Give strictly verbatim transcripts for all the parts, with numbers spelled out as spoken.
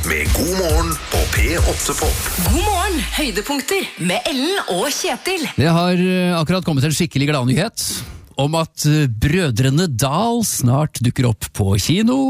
med God morgen på P åtte Pop. God morgen, høydepunkter med Ellen og Kjetil. Det har akkurat kommet en skikkelig gladnyhet om at Brødrene Dal snart dukker opp på kino.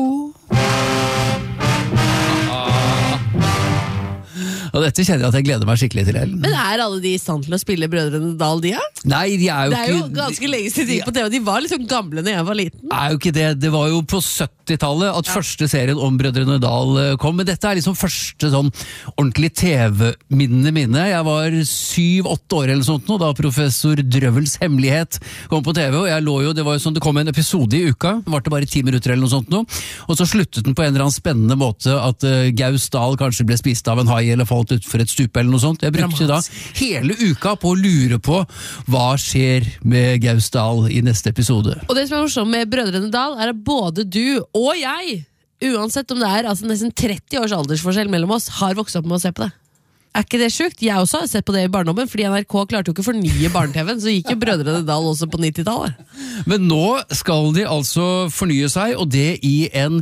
Og dette kjenner jeg at jeg gleder meg skikkelig til, Ellen. Men er alle de i stand til å spille Brødrene Dal, de, ja? Nei, de er jo Det er jo ikke ganske lenge siden de gikk på T V. De var litt sånn gamle når jeg var liten. Det er jo ikke det. Det var jo på syttitallet at ja. første serien om Brødrene Dal kom. Men dette er liksom første sånn ordentlig T V-minne minne. Jeg var syv-åtte år eller sånt nå, da Professor Drøvels hemmelighet kom på T V. Og jeg lå jo, det var jo sånn, det kom en episode i uka. Det varte bare ti minutter eller noe sånt nå. Og så sluttet den på en eller annen spennende måte at uh, Gaus Dal kanskje ble spist av en hai eller falt ut for et stupe eller noe sånt. Jeg brukte da hele uka på å lure på hva skjer med Gaus Dal i neste episode. Og det som er morsomt med Brødrene Dal er at både du og jeg, uansett om det er altså nesten tretti års aldersforskjell mellom oss, har vokst opp med å se på det. Er ikke det sjukt? Jeg også har sett på det i barndommen, fordi N R K klarte jo ikke å fornye barne-T V-en, så gikk jo Brødrene Dal også på nittitallet. Men nå skal de altså fornye seg, og det i en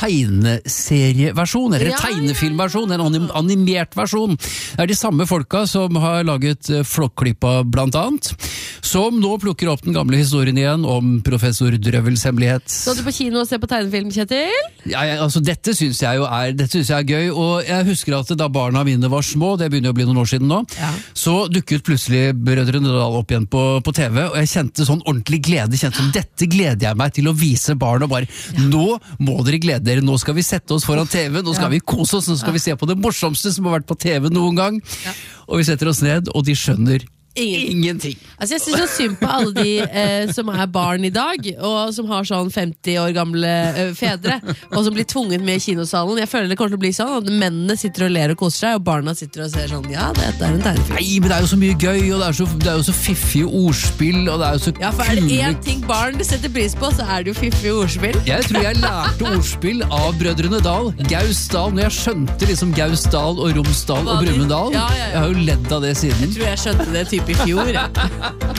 tegneserieversjon, eller en Ja, tegnefilmversjon, en anim animert versjon. Det er de samme folka som har laget Flåklypa blant annet, som nå plukker opp den gamle historien igjen om Professor Drøvels hemmelighet. Så du på kino og ser på tegnefilm, Kjetil? Ja, jeg, altså dette synes jeg jo er, dette synes jeg er gøy, og jeg husker at da barna mine var små, det begynner å bli noen år siden nå, Ja. så dukket plutselig Brødrene Dal opp igjen på, på T V, og jeg kjente sånn ordentlig glede, kjente som dette gleder jeg meg til å vise barn, og bare, nå må dere glede dere, nå skal vi sette oss foran T V, nå skal Ja. vi kose oss, nå skal vi se på det morsomste som har vært på T V noen gang, Ja. og vi setter oss ned, og de skjønner Ingenting. ingenting. Altså jeg synes så synd på alle de eh, som er barn i dag, og som har sånn femti år gamle eh, fedre, og som blir tvunget med i kinosalen. Jeg føler det kommer til å bli sånn at mennene sitter og ler og koser seg, og barna sitter og ser sånn, ja, dette er en tegnefilm. Nei, men det er jo så mye gøy, og det er, så, det er jo så fiffige ordspill, og det er jo så Ja, for er det kule- én ting barn setter pris på, så er det jo fiffige ordspill. Jeg tror jeg lærte ordspill av Brødrene Dal. Gaus Dal, når jeg skjønte liksom Gaus Dal og Romsdal Hva og de- Brumunddal. Ja, ja, ja. Jeg har jo ledd av det siden. Jeg tror jeg skjønte det typ i fjor.